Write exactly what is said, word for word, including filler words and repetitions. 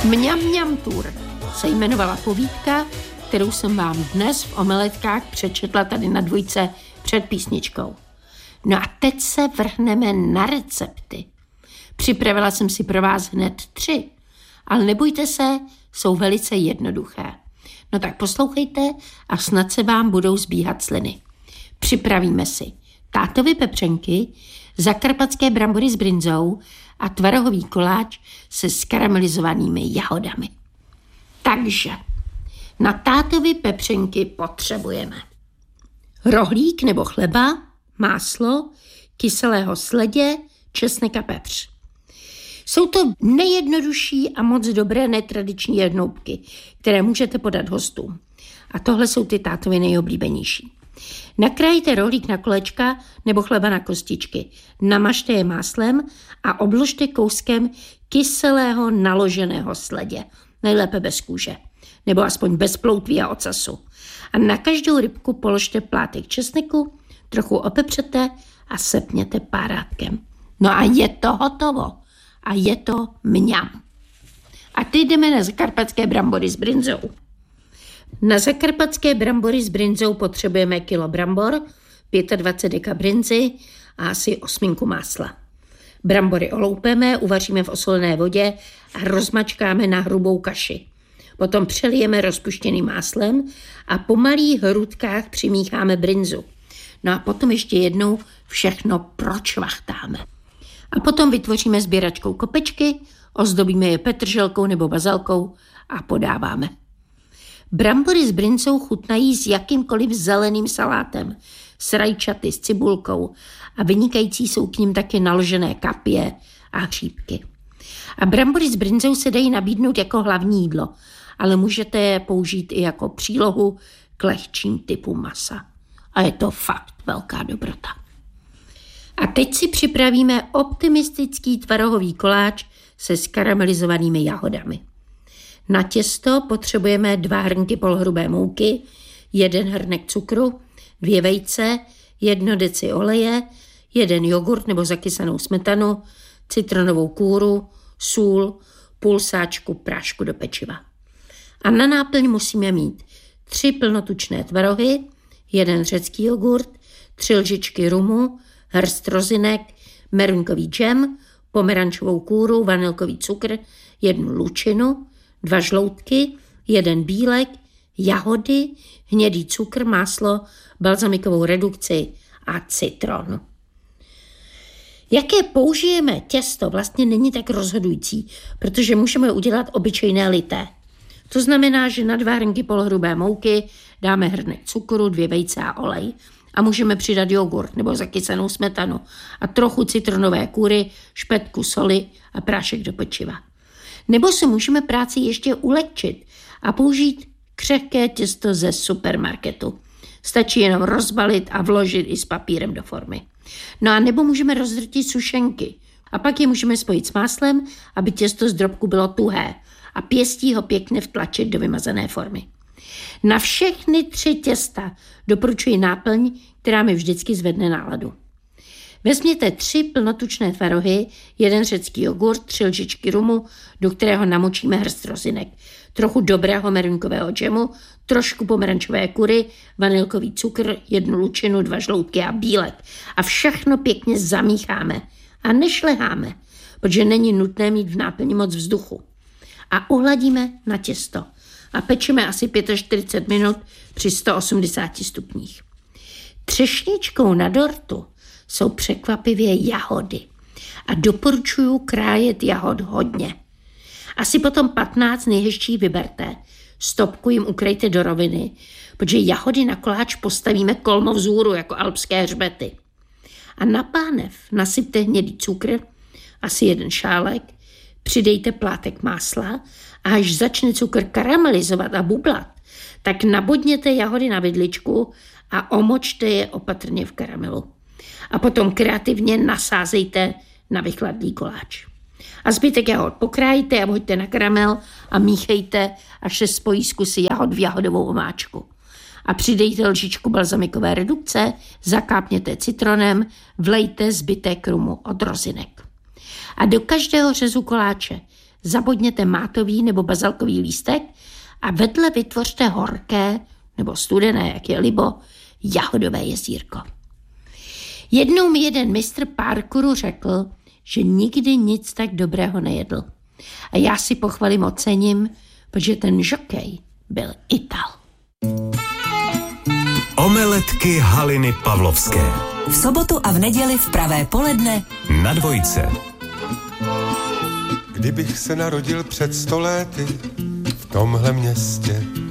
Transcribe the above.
Mňam mňam tour se jmenovala povídka, kterou jsem vám dnes v omeletkách přečetla tady na dvojce před písničkou. No a teď se vrhneme na recepty. Připravila jsem si pro vás hned tři, ale nebojte se, jsou velice jednoduché. No tak poslouchejte a snad se vám budou zbíhat sliny. Připravíme si tátovy pepřenky, zakarpatské brambory s brinzou a tvarohový koláč se skaramelizovanými jahodami. Takže na tátovy pepřenky potřebujeme rohlík nebo chleba, máslo, kyselého sledě, česnek a pepř. Jsou to nejjednodušší a moc dobré netradiční jednoubky, které můžete podat hostům. A tohle jsou ty tátovy nejoblíbenější. Nakrájte rohlík na kolečka nebo chleba na kostičky. Namažte je máslem a obložte kouskem kyselého naloženého sledě. Nejlépe bez kůže. Nebo aspoň bez ploutví a ocasu. A na každou rybku položte plátek česneku, trochu opepřete a sepněte párátkem. No a je to hotovo. A je to mňam. A teď jdeme na zakarpatské brambory s brinzou. Na zakarpatské brambory s brinzou potřebujeme kilo brambor, dvacet pět deka brinzy a asi osminku másla. Brambory oloupeme, uvaříme v osolené vodě a rozmačkáme na hrubou kaši. Potom přelijeme rozpuštěným máslem a po malých hrudkách přimícháme brinzu. No a potom ještě jednou všechno pročvachtáme. A potom vytvoříme sběračkou kopečky, ozdobíme je petrželkou nebo bazalkou a podáváme. Brambory s brinzou chutnají s jakýmkoliv zeleným salátem, s rajčaty, s cibulkou a vynikající jsou k nim také naložené kapě a hříbky. A brambory s brinzou se dají nabídnout jako hlavní jídlo, ale můžete je použít i jako přílohu k lehčím typům masa. A je to fakt velká dobrota. A teď si připravíme optimistický tvarohový koláč se skaramelizovanými jahodami. Na těsto potřebujeme dva hrnky polhrubé mouky, jeden hrnek cukru, dvě vejce, jedno deci oleje, jeden jogurt nebo zakysanou smetanu, citronovou kůru, sůl, půl sáčku prášku do pečiva. A na náplň musíme mít tři plnotučné tvarohy, jeden řecký jogurt, tři lžičky rumu, hrst rozinek, merunkový džem, pomerančovou kůru, vanilkový cukr, jednu lučinu, dva žloutky, jeden bílek, jahody, hnědý cukr, máslo, balzamikovou redukci a citron. Jaké použijeme těsto, vlastně není tak rozhodující, protože můžeme udělat obyčejné lité. To znamená, že na dva hrnky polhrubé mouky dáme hrnek cukru, dvě vejce a olej. A můžeme přidat jogurt nebo zakysanou smetanu a trochu citronové kůry, špetku soli a prášek do pečiva. Nebo si můžeme práci ještě ulehčit a použít křehké těsto ze supermarketu. Stačí jenom rozbalit a vložit i s papírem do formy. No a nebo můžeme rozdrtit sušenky a pak je můžeme spojit s máslem, aby těsto z drobku bylo tuhé a pěstí ho pěkně vtlačit do vymazané formy. Na všechny tři těsta doporučuji náplň, která mi vždycky zvedne náladu. Vezměte tři plnotučné tvarohy, jeden řecký jogurt, tři lžičky rumu, do kterého namočíme hrst rozinek, trochu dobrého merunkového džemu, trošku pomerančové kury, vanilkový cukr, jednu lučinu, dva žloutky a bílek. A všechno pěkně zamícháme a nešleháme, protože není nutné mít v náplni moc vzduchu. A uhladíme na těsto. A pečeme asi čtyřicet pět minut při sto osmdesáti stupních. Třešničkou na dortu jsou překvapivě jahody a doporučuji krájet jahod hodně. Asi potom patnáct nejhezčích vyberte, stopku jim ukrejte do roviny, protože jahody na koláč postavíme kolmo vzhůru jako alpské hřbety. A na pánev nasypte hnědý cukr, asi jeden šálek, přidejte plátek másla a až začne cukr karamelizovat a bublat, tak nabodněte jahody na vidličku a omočte je opatrně v karamelu. A potom kreativně nasázejte na vychladlý koláč. A zbytek jahod pokrájte a hoďte na karamel a míchejte, až se spojí z kusy jahod v jahodovou omáčku. A přidejte lžičku balzamikové redukce, zakápněte citronem, vlejte zbytek rumu od rozinek. A do každého řezu koláče zabodněte mátový nebo bazalkový lístek a vedle vytvořte horké nebo studené, jak je libo, jahodové jezírko. Jednou mi jeden mistr parkouru řekl, že nikdy nic tak dobrého nejedl. A já si pochvalím ocením, protože ten žokej byl Ital. Omeletky Haliny Pavlovské. V sobotu a v neděli v pravé poledne Na Dvojce. Kdybych se narodil před sto lety v tomhle městě,